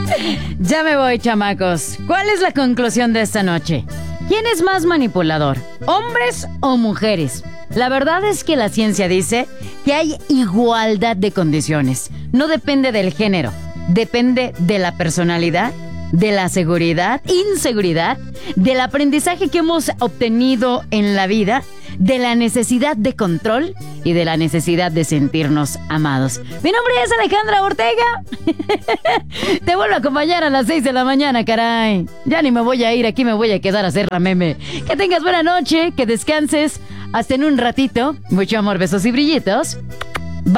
Ya me voy, chamacos. ¿Cuál es la conclusión de esta noche? ¿Quién es más manipulador? ¿Hombres o mujeres? La verdad es que la ciencia dice que hay igualdad de condiciones. No depende del género, depende de la personalidad, de la seguridad, inseguridad, del aprendizaje que hemos obtenido en la vida, de la necesidad de control y de la necesidad de sentirnos amados. Mi nombre es Alejandra Ortega. Te vuelvo a acompañar a las 6 de la mañana, caray. Ya ni me voy a ir, aquí me voy a quedar a hacer la meme. Que tengas buena noche, que descanses. Hasta en un ratito. Mucho amor, besos y brillitos.